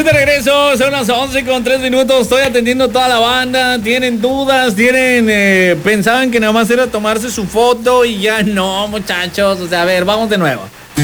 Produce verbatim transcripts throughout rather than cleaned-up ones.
Estoy de regreso, son las once con tres minutos, estoy atendiendo toda la banda, tienen dudas, tienen, eh, pensaban que nada más era tomarse su foto y ya no, muchachos, o sea, a ver, vamos de nuevo.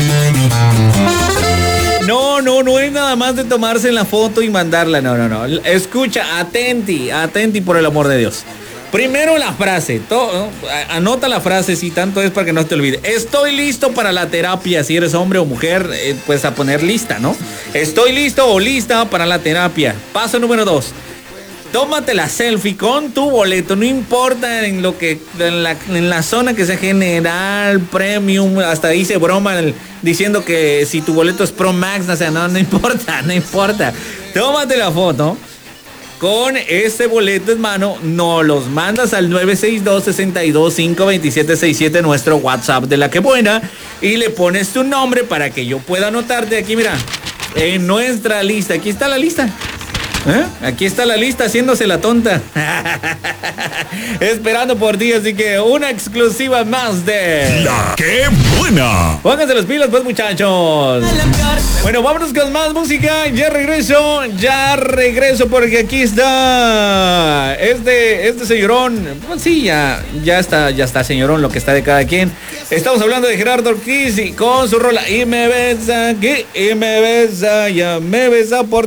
No, no, no es nada más de tomarse la foto y mandarla, no, no, no, escucha, atenti, atenti por el amor de Dios. Primero la frase, to, anota la frase si tanto es para que no te olvide. Estoy listo para la terapia, si eres hombre o mujer, eh, pues a poner lista, ¿no? Estoy listo o lista para la terapia. Paso número dos. Tómate la selfie con tu boleto, no importa en lo que en la, en la zona que sea general, premium, hasta dice broma el, diciendo que si tu boleto es Pro Max, o sea, no, no importa, no importa. Tómate la foto con ese boleto en mano, nos los mandas al nueve seis dos, seis dos cinco, dos siete seis siete, nuestro WhatsApp de La Que Buena, y le pones tu nombre para que yo pueda anotarte aquí, mira, en nuestra lista. Aquí está la lista. ¿Eh? Aquí está la lista haciéndose la tonta. Esperando por ti, así que una exclusiva más de La Que Buena. Pónganse las pilas, pues, muchachos. Bueno, vámonos con más música. Ya regreso, ya regreso porque aquí está este, este señorón. Pues sí, ya, ya está, ya está señorón lo que está de cada quien. Estamos hablando de Gerardo Ortiz y con su rola Y me besa, que y me besa, ya me besa por